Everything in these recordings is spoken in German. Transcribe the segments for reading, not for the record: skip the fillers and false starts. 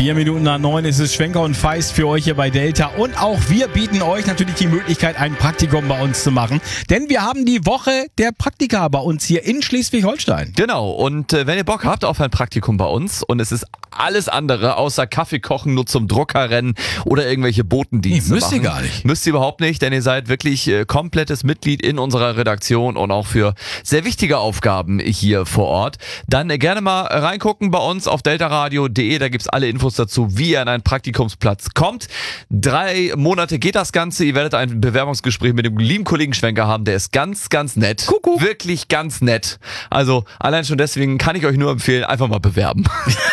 8:04 ist es. Schwenker und Feist für euch hier bei Delta. Und auch wir bieten euch natürlich die Möglichkeit, ein Praktikum bei uns zu machen. Denn wir haben die Woche der Praktika bei uns hier in Schleswig-Holstein. Genau, und wenn ihr Bock habt auf ein Praktikum bei uns und es ist alles andere außer Kaffee kochen, nur zum Drucker rennen oder irgendwelche Botendienste müsst machen. ihr gar nicht. Müsst ihr überhaupt nicht, denn ihr seid wirklich komplettes Mitglied in unserer Redaktion und auch für sehr wichtige Aufgaben hier vor Ort. Dann gerne mal reingucken bei uns auf deltaradio.de, da gibt's alle Infos dazu, wie ihr an einen Praktikumsplatz kommt. 3 Monate geht das Ganze, ihr werdet ein Bewerbungsgespräch mit dem lieben Kollegen Schwenker haben, der ist ganz, ganz nett. Kuckuck. Wirklich ganz nett. Also allein schon deswegen kann ich euch nur empfehlen, einfach mal bewerben.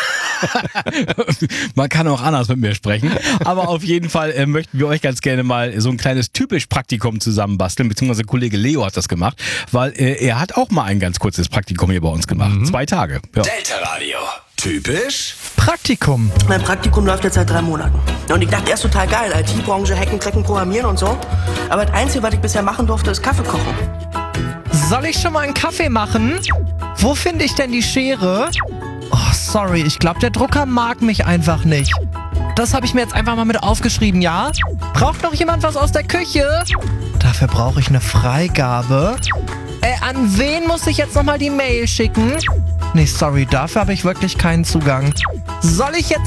Man kann auch anders mit mir sprechen. Aber auf jeden Fall möchten wir euch ganz gerne mal so ein kleines typisch Praktikum zusammenbasteln, beziehungsweise Kollege Leo hat das gemacht, weil er hat auch mal ein ganz kurzes Praktikum hier bei uns gemacht. 2 Tage. Ja. Delta Radio. Typisch Praktikum. Mein Praktikum läuft jetzt seit 3 Monaten. Und ich dachte erst total geil, IT-Branche, Hacken, Cracken, Programmieren und so. Aber das Einzige, was ich bisher machen durfte, ist Kaffee kochen. Soll ich schon mal einen Kaffee machen? Wo finde ich denn die Schere? Oh, sorry, ich glaube, der Drucker mag mich einfach nicht. Das habe ich mir jetzt einfach mal mit aufgeschrieben, ja? Braucht noch jemand was aus der Küche? Dafür brauche ich eine Freigabe. An wen muss ich jetzt nochmal die Mail schicken? Nee, sorry, dafür habe ich wirklich keinen Zugang. Soll ich jetzt